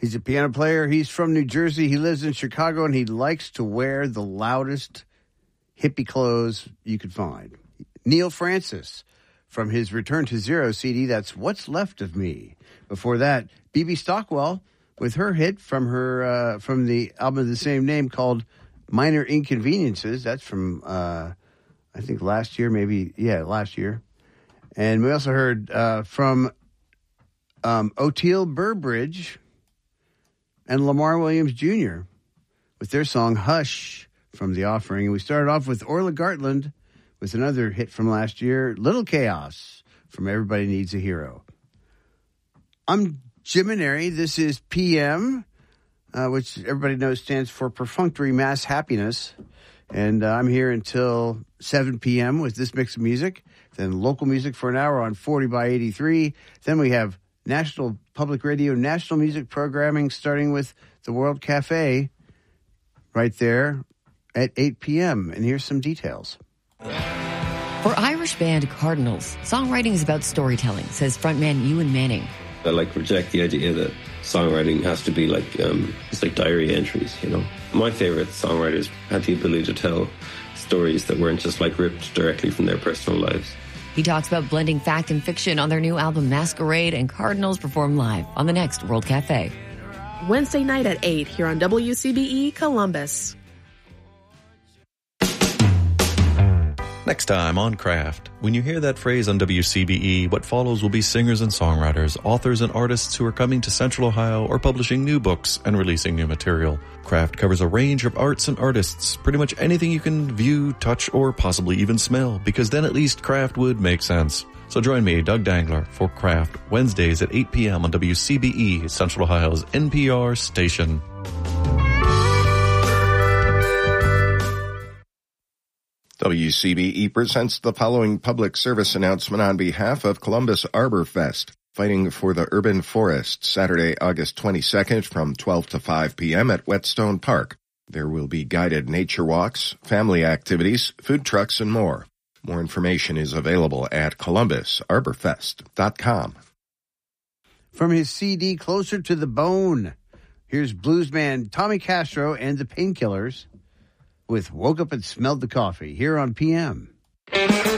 He's a piano player. He's from New Jersey. He lives in Chicago, and he likes to wear the loudest hippie clothes you could find. Neil Francis from his Return to Zero CD, that's What's Left of Me. Before that, B.B. Stockwell with her hit from the album of the same name called Minor Inconveniences. That's from, I think last year, last year. And we also heard from Oteil Burbridge and Lamar Williams Jr. with their song Hush from The Offering. And we started off with Orla Gartland with another hit from last year, Little Chaos from Everybody Needs a Hero. I'm Jim Maneri. This is PM, which everybody knows stands for Perfunctory Mass Happiness. And I'm here until 7 p.m. with this mix of music. Then local music for an hour on 40 by 83. Then we have National Public Radio, national music programming, starting with the World Cafe right there at 8 p.m. And here's some details. For Irish band Cardinals, songwriting is about storytelling, says frontman Ewan Manning. I reject the idea that songwriting has to be it's like diary entries, you know. My favorite songwriters had the ability to tell stories that weren't just ripped directly from their personal lives. He talks about blending fact and fiction on their new album Masquerade, and Cardinals perform live on the next World Cafe. Wednesday night at 8 here on WCBE Columbus. Next time on Craft. When you hear that phrase on WCBE, what follows will be singers and songwriters, authors and artists who are coming to Central Ohio or publishing new books and releasing new material. Craft covers a range of arts and artists, pretty much anything you can view, touch, or possibly even smell, because then at least Craft would make sense. So join me, Doug Dangler, for Craft, Wednesdays at 8 p.m. on WCBE, Central Ohio's NPR station. WCBE presents the following public service announcement on behalf of Columbus Arbor Fest, fighting for the urban forest, Saturday, August 22nd from 12 to 5 p.m. at Whetstone Park. There will be guided nature walks, family activities, food trucks, and more. More information is available at columbusarborfest.com. From his CD Closer to the Bone, here's bluesman Tommy Castro and the Painkillers with Woke Up and Smelled the Coffee here on PM.